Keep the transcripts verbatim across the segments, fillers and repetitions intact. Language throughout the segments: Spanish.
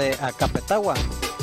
eh, a Capetagua.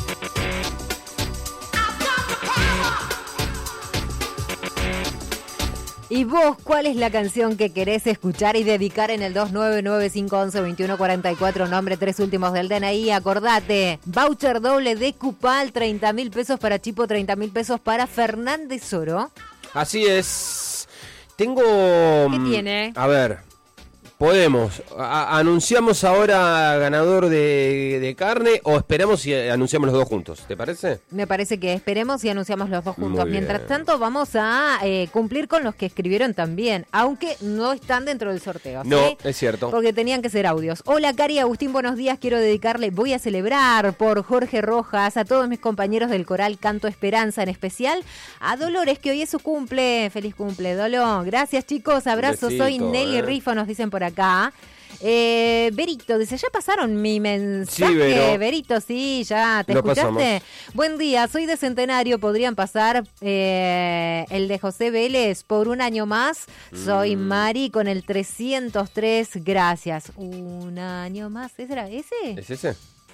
¿Y vos cuál es la canción que querés escuchar y dedicar en el dos nueve nueve cinco once veintiuno cuarenta y cuatro, nombre, tres últimos del D N I? Acordate, voucher doble de Cupal, treinta mil pesos para Chipo, treinta mil pesos para Fernández Oro. Así es. Tengo... ¿Qué tiene? A ver, podemos. A- ¿Anunciamos ahora ganador de, de carne o esperamos y anunciamos los dos juntos? ¿Te parece? Me parece que esperemos y anunciamos los dos juntos. Muy bien. Mientras tanto, vamos a eh, cumplir con los que escribieron también, aunque no están dentro del sorteo, ¿sí? No, es cierto. Porque tenían que ser audios. Hola, Cari, Agustín, buenos días. Quiero dedicarle, voy a celebrar por Jorge Rojas, a todos mis compañeros del coral Canto Esperanza, en especial a Dolores, que hoy es su cumple. Feliz cumple, Dolo. Gracias, chicos. Abrazos. Besito, Soy Nelly eh. Rifa, nos dicen por acá. Eh, Berito dice, ¿ya pasaron mi mensaje? Sí, Vero. Berito, sí, ya, ¿te Lo escuchaste? pasamos. Buen día, soy de Centenario, podrían pasar eh, el de José Vélez por un año más. Soy Mm. Mari con el trescientos tres, gracias. Un año más, ¿ese era ese? ¿Es ese?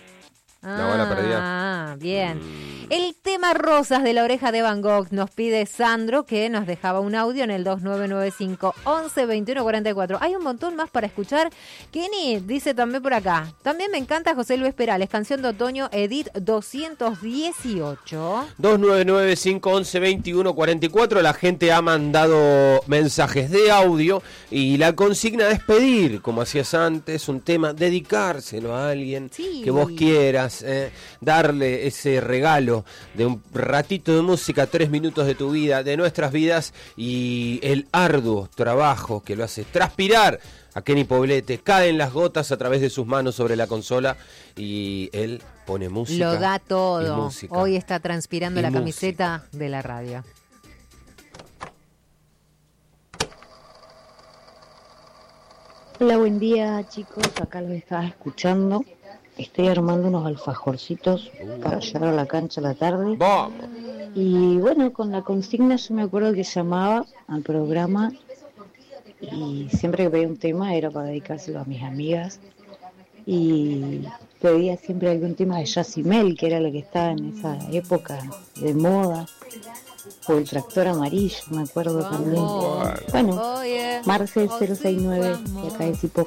La bala perdida. Ah, bien. Mm. El tema Rosas de la Oreja de Van Gogh nos pide Sandro, que nos dejaba un audio en el dos nueve nueve cinco once veintiuno cuarenta y cuatro. Hay un montón más para escuchar. Kenny dice también por acá. También me encanta José Luis Perales, canción de otoño, Edit doscientos dieciocho. dos nueve nueve cinco once veintiuno cuarenta y cuatro. La gente ha mandado mensajes de audio y la consigna es pedir, como hacías antes, un tema, dedicárselo a alguien Sí. que vos quieras, eh, darle ese regalo de un ratito de música, tres minutos de tu vida, de nuestras vidas, y el arduo trabajo que lo hace transpirar a Kenny Poblete. Caen las gotas a través de sus manos sobre la consola y él pone música. Lo da y todo. música. Hoy está transpirando Y la música. camiseta de la radio. Hola, buen día chicos, acá los estaba escuchando. Estoy armando unos alfajorcitos para llevar a la cancha a la tarde. Vamos. Y bueno, con la consigna yo me acuerdo que llamaba al programa y siempre que pedía un tema era para dedicárselo a mis amigas. Y pedía siempre algún tema de Yacimel, que era lo que estaba en esa época de moda. O el tractor amarillo, me acuerdo también. Bueno, Oye, Marcel cero seis nueve, de acá de Tipo.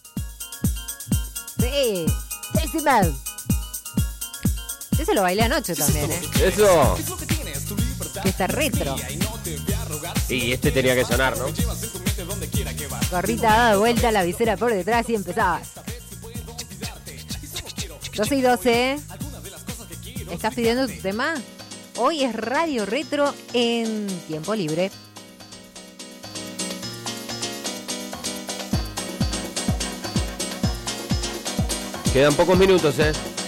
sí, Decibel. Yo se lo bailé anoche también, ¿eh? Eso. Que está retro. Y este tenía que sonar, ¿no? Gorrita dada vuelta, la visera por detrás y empezaba. doce y doce. ¿Estás pidiendo tu tema? Hoy es Radio Retro en tiempo libre. Quedan pocos minutos, ¿eh?